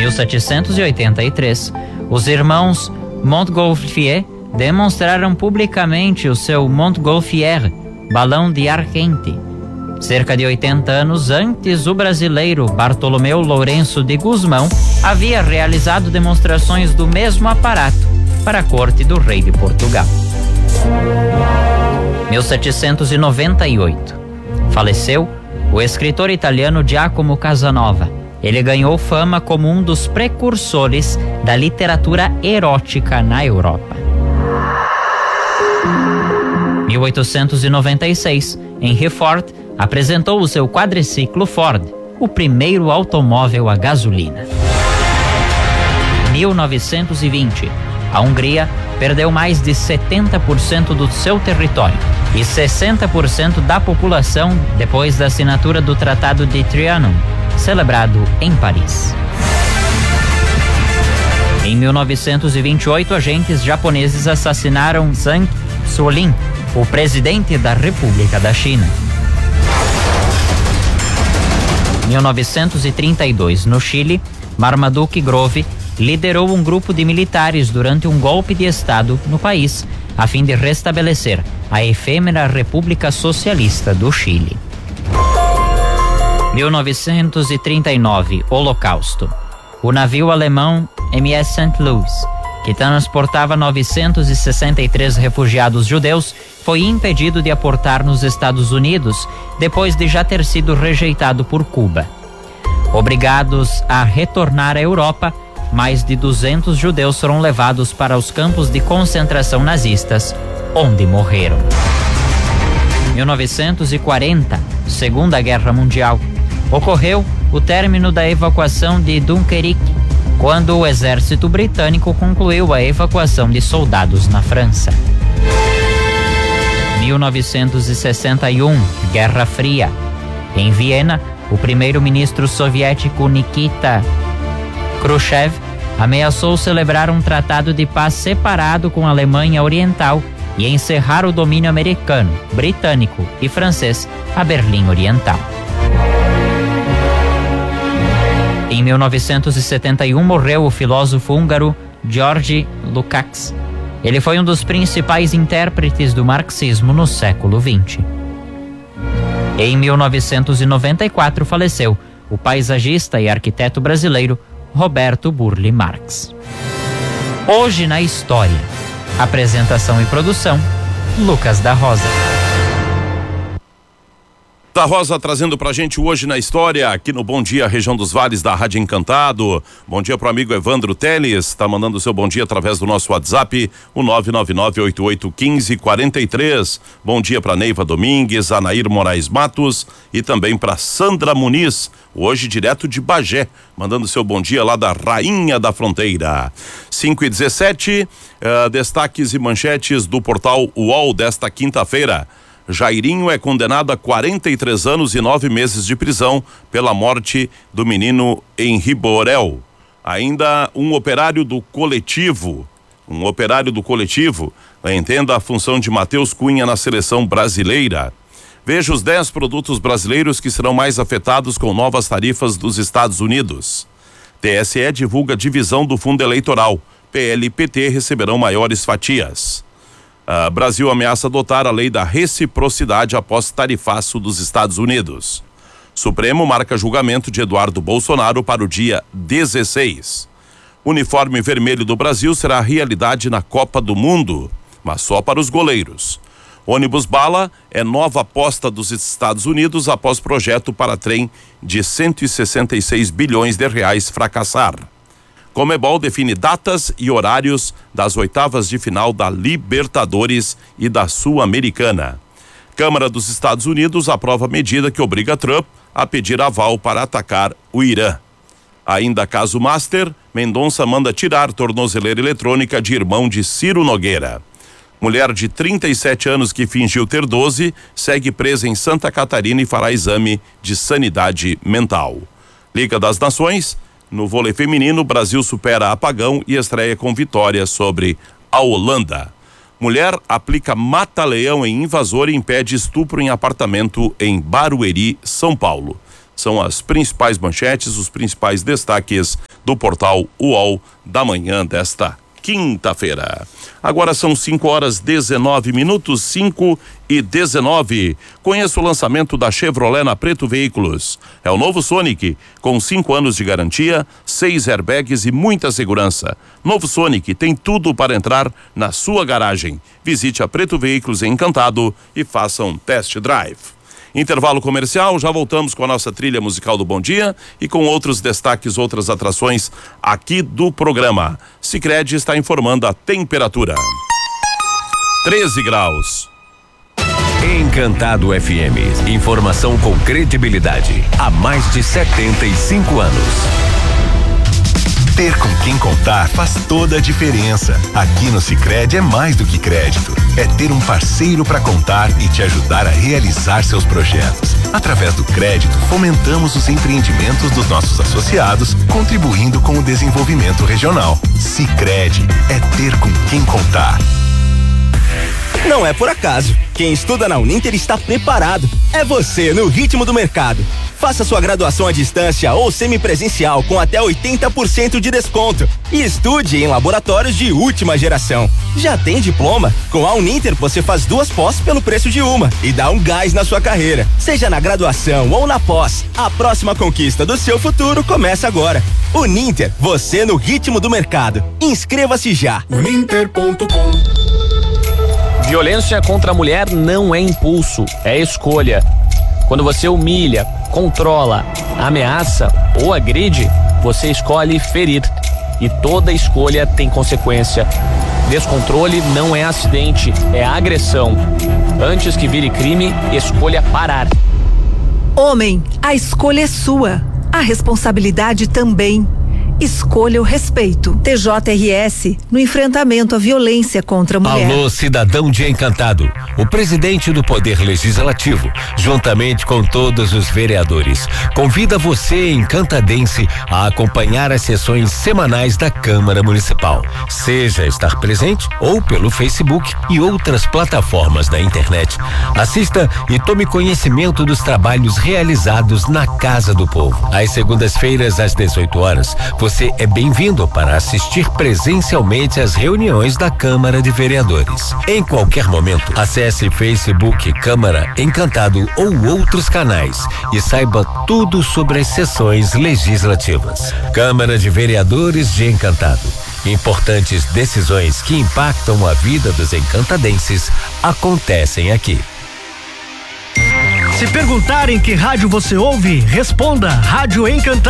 1783, os irmãos Montgolfier demonstraram publicamente o seu Montgolfier, balão de ar quente. Cerca de 80 anos antes, o brasileiro Bartolomeu Lourenço de Gusmão havia realizado demonstrações do mesmo aparato para a corte do rei de Portugal. 1798. Faleceu o escritor italiano Giacomo Casanova. Ele ganhou fama como um dos precursores da literatura erótica na Europa. 1896, Henry Ford apresentou o seu quadriciclo Ford, o primeiro automóvel a gasolina. 1920, a Hungria perdeu mais de 70% do seu território e 60% da população depois da assinatura do Tratado de Trianon, celebrado em Paris. Em 1928, agentes japoneses assassinaram Zhang Zuolin, o presidente da República da China. 1932, no Chile, Marmaduke Grove liderou um grupo de militares durante um golpe de Estado no país, a fim de restabelecer a efêmera República Socialista do Chile. 1939, Holocausto. O navio alemão MS St. Louis, que transportava 963 refugiados judeus, foi impedido de aportar nos Estados Unidos depois de já ter sido rejeitado por Cuba. Obrigados a retornar à Europa, mais de 200 judeus foram levados para os campos de concentração nazistas, onde morreram. 1940, Segunda Guerra Mundial. Ocorreu o término da evacuação de Dunkirk, quando o exército britânico concluiu a evacuação de soldados na França. 1961, Guerra Fria. Em Viena, o primeiro-ministro soviético Nikita Khrushchev ameaçou celebrar um tratado de paz separado com a Alemanha Oriental e encerrar o domínio americano, britânico e francês a Berlim Oriental. Em 1971 morreu o filósofo húngaro George Lukács. Ele foi um dos principais intérpretes do marxismo no século XX. Em 1994 faleceu o paisagista e arquiteto brasileiro Roberto Burle Marx. Hoje na História. Apresentação e produção, Lucas da Rosa. Da Rosa trazendo pra gente Hoje na História, aqui no Bom Dia, região dos Vales da Rádio Encantado. Bom dia pro amigo Evandro Teles, tá mandando o seu bom dia através do nosso WhatsApp, o 999-8815-43. Bom dia pra Neiva Domingues, Anair Moraes Matos e também pra Sandra Muniz, hoje direto de Bagé, mandando seu bom dia lá da Rainha da Fronteira. 5h17, destaques e manchetes do portal UOL desta quinta-feira. Jairinho é condenado a 43 anos e 9 meses de prisão pela morte do menino Henri Borel. Ainda um operário do coletivo, entenda a função de Matheus Cunha na seleção brasileira. Veja os 10 produtos brasileiros que serão mais afetados com novas tarifas dos Estados Unidos. TSE divulga divisão do fundo eleitoral. PL e PT receberão maiores fatias. Brasil ameaça adotar a lei da reciprocidade após tarifaço dos Estados Unidos. Supremo marca julgamento de Eduardo Bolsonaro para o dia 16. Uniforme vermelho do Brasil será realidade na Copa do Mundo, mas só para os goleiros. Ônibus bala é nova aposta dos Estados Unidos após projeto para trem de 166 bilhões de reais fracassar. Conmebol define datas e horários das oitavas de final da Libertadores e da Sul-Americana. Câmara dos Estados Unidos aprova medida que obriga Trump a pedir aval para atacar o Irã. Ainda caso Master, Mendonça manda tirar tornozeleira eletrônica de irmão de Ciro Nogueira. Mulher de 37 anos que fingiu ter 12 segue presa em Santa Catarina e fará exame de sanidade mental. Liga das Nações. No vôlei feminino, Brasil supera apagão e estreia com vitória sobre a Holanda. Mulher aplica mata-leão em invasor e impede estupro em apartamento em Barueri, São Paulo. São as principais manchetes, os principais destaques do portal UOL da manhã desta quinta-feira. Agora são 5h19, 5h19. Conheça o lançamento da Chevrolet na Preto Veículos. É o novo Sonic, com 5 anos de garantia, 6 airbags e muita segurança. Novo Sonic tem tudo para entrar na sua garagem. Visite a Preto Veículos em Encantado e faça um test drive. Intervalo comercial, já voltamos com a nossa trilha musical do Bom Dia e com outros destaques, outras atrações aqui do programa. Sicredi está informando a temperatura. 13 graus. Encantado FM. Informação com credibilidade. Há mais de 75 anos. Ter com quem contar faz toda a diferença. Aqui no Sicredi é mais do que crédito. É ter um parceiro para contar e te ajudar a realizar seus projetos. Através do crédito, fomentamos os empreendimentos dos nossos associados, contribuindo com o desenvolvimento regional. Sicredi é ter com quem contar. Não é por acaso. Quem estuda na Uninter está preparado. É você no ritmo do mercado. Faça sua graduação à distância ou semipresencial com até 80% de desconto. E estude em laboratórios de última geração. Já tem diploma? Com a Uninter você faz 2 pós pelo preço de uma e dá um gás na sua carreira. Seja na graduação ou na pós, a próxima conquista do seu futuro começa agora. Uninter, você no ritmo do mercado. Inscreva-se já. Uninter.com. Violência contra a mulher não é impulso, é escolha. Quando você humilha, controla, ameaça ou agride, você escolhe ferir. E toda escolha tem consequência. Descontrole não é acidente, é agressão. Antes que vire crime, escolha parar. Homem, a escolha é sua. A responsabilidade também. Escolha o respeito. TJRS no enfrentamento à violência contra a mulher. Alô, cidadão de Encantado. O presidente do Poder Legislativo, juntamente com todos os vereadores, convida você, encantadense, a acompanhar as sessões semanais da Câmara Municipal. Seja estar presente ou pelo Facebook e outras plataformas da internet. Assista e tome conhecimento dos trabalhos realizados na Casa do Povo. Às segundas-feiras, às 18 horas, você é bem-vindo para assistir presencialmente às reuniões da Câmara de Vereadores. Em qualquer momento, acesse Facebook Câmara Encantado ou outros canais e saiba tudo sobre as sessões legislativas. Câmara de Vereadores de Encantado. Importantes decisões que impactam a vida dos encantadenses acontecem aqui. Se perguntarem que rádio você ouve, responda Rádio Encantado.